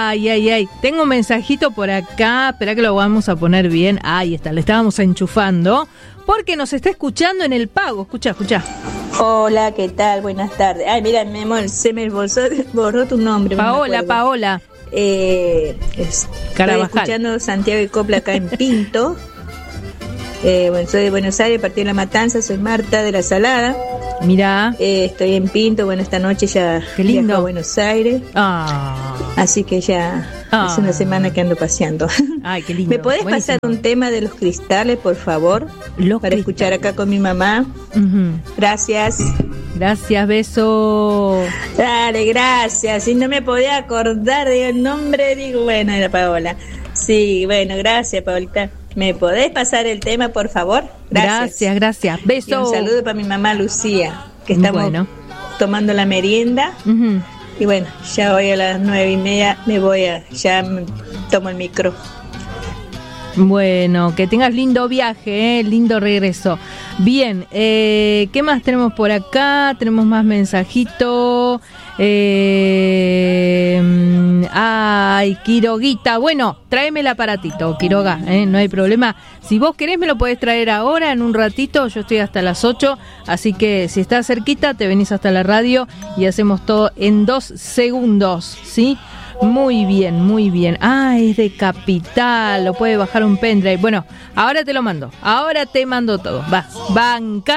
Ay. Tengo un mensajito por acá. Espera que lo vamos a poner bien. Ahí está, le estábamos enchufando. Porque nos está escuchando en el pago. Escucha. Hola, ¿qué tal? Buenas tardes. Ay, mira, se me borró tu nombre. Paola. Estoy escuchando Santiago y Copla acá en Pinto. Soy de Buenos Aires, partí de La Matanza, soy Marta de la Salada. Mirá. Estoy en Pinto, esta noche ya viajo a Buenos Aires. Así que ya hace una semana que ando paseando. Ay, qué lindo. ¿Me podés pasar un tema de los cristales, por favor? Para escuchar acá con mi mamá. Uh-huh. Gracias, beso. Dale, gracias. Si no me podía acordar del nombre, bueno, era Paola. Sí, bueno, gracias, Paolita. ¿Me podés pasar el tema, por favor? Gracias. Beso. Y un saludo para mi mamá Lucía, que estamos tomando la merienda. Uh-huh. Y bueno, ya hoy a las 9:30 tomo el micro. Bueno, que tengas lindo viaje, lindo regreso. Bien, ¿qué más tenemos por acá? Tenemos más mensajitos. Ay, Quiroguita. Bueno, tráeme el aparatito, Quiroga, no hay problema. Si vos querés me lo podés traer ahora, en un ratito. Yo estoy hasta las 8, así que si estás cerquita te venís hasta la radio y hacemos todo en 2 segundos, ¿sí? Muy bien. Es de Capital, lo puede bajar un pendrive. Bueno, ahora te lo mando. Ahora te mando todo. Va, banca.